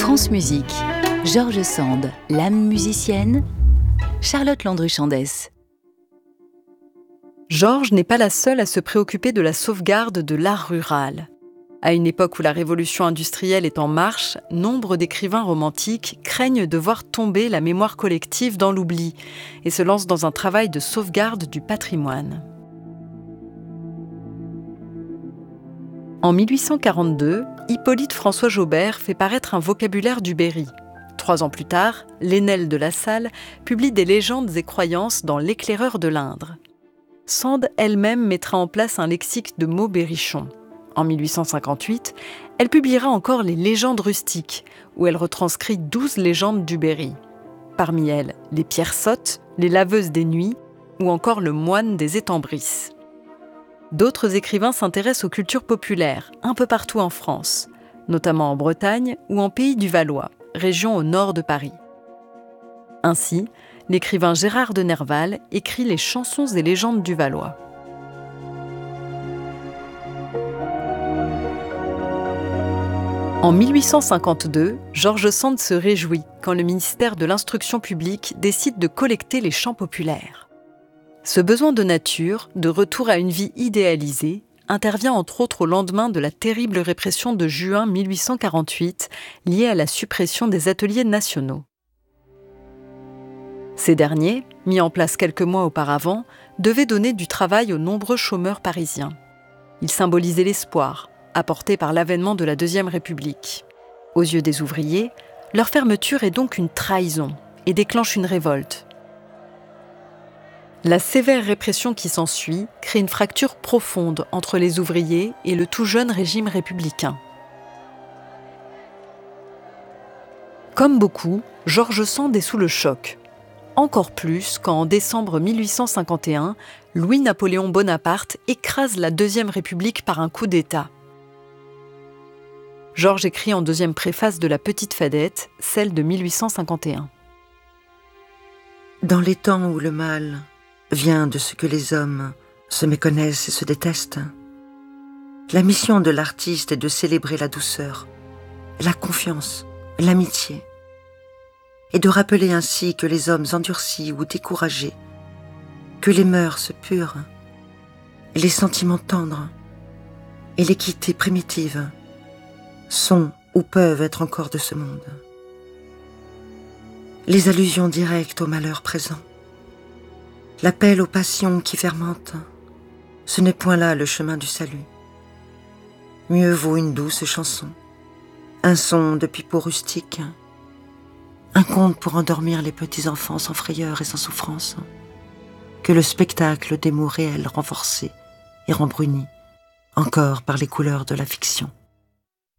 France Musique, George Sand, l'âme musicienne, Charlotte Landru-Chandès. Georges n'est pas la seule à se préoccuper de la sauvegarde de l'art rural. À une époque où la révolution industrielle est en marche, nombre d'écrivains romantiques craignent de voir tomber la mémoire collective dans l'oubli et se lancent dans un travail de sauvegarde du patrimoine. En 1842, Hippolyte François Jaubert fait paraître un vocabulaire du Berry. 3 ans plus tard, Lénel de La Salle publie des légendes et croyances dans L'Éclaireur de l'Indre. Sand elle-même mettra en place un lexique de mots berrichons. En 1858, elle publiera encore les légendes rustiques, où elle retranscrit 12 légendes du Berry. Parmi elles, les pierres sottes, les laveuses des nuits, ou encore le moine des étambrisses. D'autres écrivains s'intéressent aux cultures populaires, un peu partout en France, notamment en Bretagne ou en Pays du Valois, région au nord de Paris. Ainsi, l'écrivain Gérard de Nerval écrit les chansons et légendes du Valois. En 1852, George Sand se réjouit quand le ministère de l'Instruction publique décide de collecter les chants populaires. Ce besoin de nature, de retour à une vie idéalisée, intervient entre autres au lendemain de la terrible répression de juin 1848, liée à la suppression des ateliers nationaux. Ces derniers, mis en place quelques mois auparavant, devaient donner du travail aux nombreux chômeurs parisiens. Ils symbolisaient l'espoir, apporté par l'avènement de la Deuxième République. Aux yeux des ouvriers, leur fermeture est donc une trahison et déclenche une révolte. La sévère répression qui s'ensuit crée une fracture profonde entre les ouvriers et le tout jeune régime républicain. Comme beaucoup, George Sand est sous le choc. Encore plus quand, en décembre 1851, Louis-Napoléon Bonaparte écrase la Deuxième République par un coup d'État. Georges écrit en deuxième préface de La Petite Fadette, celle de 1851. Dans les temps où le mal vient de ce que les hommes se méconnaissent et se détestent, la mission de l'artiste est de célébrer la douceur, la confiance, l'amitié, et de rappeler ainsi que les hommes endurcis ou découragés, que les mœurs pures, les sentiments tendres et l'équité primitive sont ou peuvent être encore de ce monde. Les allusions directes au malheur présent, l'appel aux passions qui fermentent, ce n'est point là le chemin du salut. Mieux vaut une douce chanson, un son de pipeau rustique, un conte pour endormir les petits enfants sans frayeur et sans souffrance, que le spectacle des mots réels renforcés et rembrunis, encore par les couleurs de la fiction.